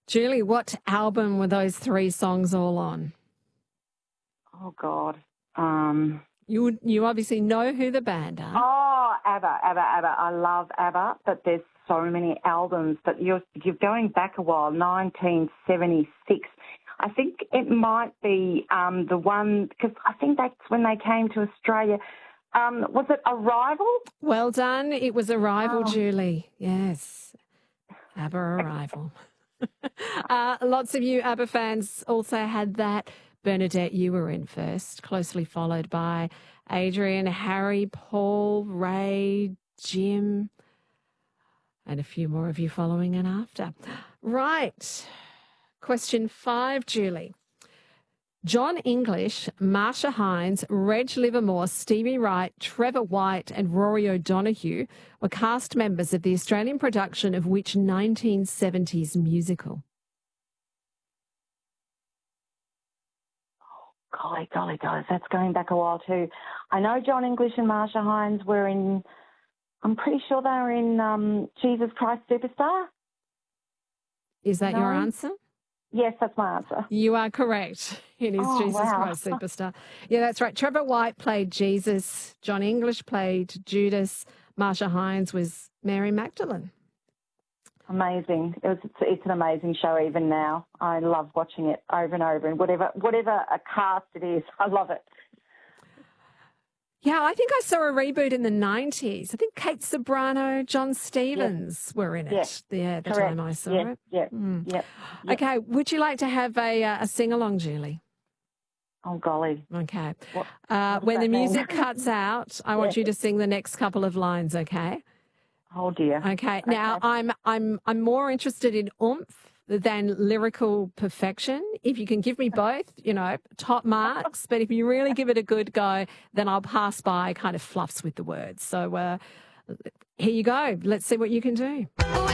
Julie, what album were those three songs all on? Oh, God. You obviously know who the band are. Oh, ABBA. I love ABBA, but there's so many albums. But you're going back a while, 1976. I think it might be the one, because I think that's when they came to Australia. Was it Arrival? Well done. It was Arrival, Julie. Yes. ABBA Arrival. Lots of you ABBA fans also had that. Bernadette, you were in first, closely followed by Adrian, Harry, Paul, Ray, Jim, and a few more of you following in after. Right. Question 5, Julie. John English, Marsha Hines, Reg Livermore, Stevie Wright, Trevor White and Rory O'Donoghue were cast members of the Australian production of which 1970s musical? Golly, that's going back a while too. I know John English and Marsha Hines were in, I'm pretty sure they were in Jesus Christ Superstar. Is that your answer? Yes, that's my answer. You are correct. It is Jesus Christ Superstar. Yeah, that's right. Trevor White played Jesus. John English played Judas. Marsha Hines was Mary Magdalene. Amazing. It's an amazing show even now. I love watching it over and over. And whatever a cast it is, I love it. Yeah, I think I saw a reboot in the 90s. I think Kate Sobrano, John Stevens were in it. Yeah, the time I saw it. Yep. Okay, would you like to have a sing-along, Julie? Oh, golly. Okay. What when the music mean? cuts out, I want you to sing the next couple of lines, okay? Oh, dear. Okay. Now, I'm more interested in oomph than lyrical perfection. If you can give me both, top marks. But if you really give it a good go, then I'll pass by kind of fluffs with the words. So here you go. Let's see what you can do.